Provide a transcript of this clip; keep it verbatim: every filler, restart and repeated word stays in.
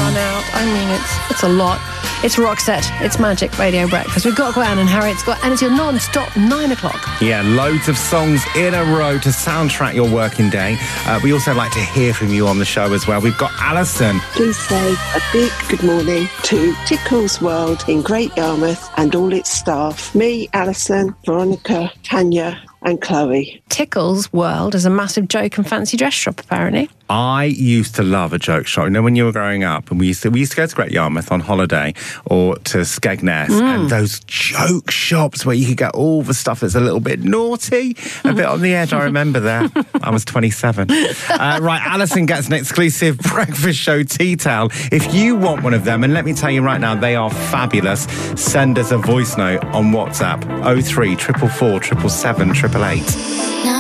run out. I mean, it's it's a lot. It's Roxette. It's Magic Radio Breakfast. We've got Gwen and Harriet's got, and it's your non-stop nine o'clock. Yeah, loads of songs in a row to soundtrack your working day. Uh, we also like to hear from you on the show as well. We've got Alison. Please say a big good morning to Tickles World in Great Yarmouth and all its staff. Me, Alison, Veronica, Tanya and Chloe. Tickles World is a massive joke and fancy dress shop, apparently. I used to love a joke shop. You know, when you were growing up, and we used to we used to go to Great Yarmouth on holiday or to Skegness, mm. and those joke shops where you could get all the stuff that's a little bit naughty, a bit on the edge. I remember that. I was twenty-seven. Uh, right, Alison gets an exclusive breakfast show tea towel. If you want one of them, and let me tell you right now, they are fabulous. Send us a voice note on WhatsApp oh three four four four seven seven seven eight eight.